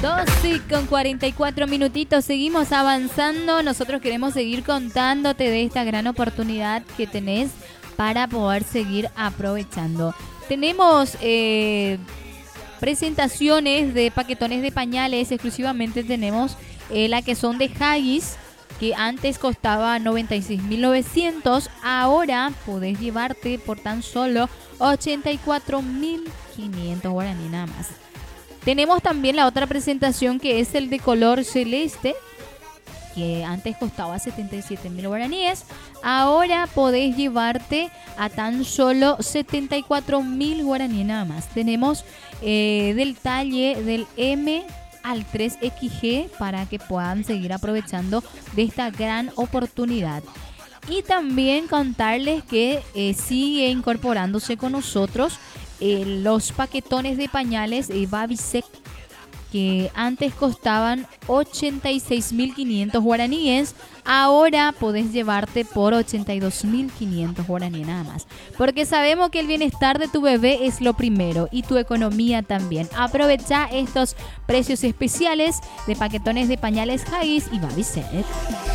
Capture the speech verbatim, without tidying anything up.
doce con cuarenta y cuatro minutitos, seguimos avanzando. Nosotros queremos seguir contándote de esta gran oportunidad que tenés para poder seguir aprovechando. Tenemos eh, presentaciones de paquetones de pañales, exclusivamente tenemos eh, la que son de Haggis, que antes costaba noventa y seis mil novecientos, ahora podés llevarte por tan solo ochenta y cuatro mil quinientos guaraní nada más. Tenemos también la otra presentación, que es el de color celeste, que antes costaba setenta y siete mil guaraníes, ahora podés llevarte a tan solo setenta y cuatro mil guaraníes nada más. Tenemos eh, del talle del M al tres equis ge para que puedan seguir aprovechando de esta gran oportunidad. Y también contarles que eh, sigue incorporándose con nosotros eh, los paquetones de pañales eh, Babysec, que antes costaban ochenta y seis mil quinientos guaraníes, ahora podés llevarte por ochenta y dos mil quinientos guaraníes nada más. Porque sabemos que el bienestar de tu bebé es lo primero y tu economía también. Aprovecha estos precios especiales de paquetones de pañales Haggis y Babysec.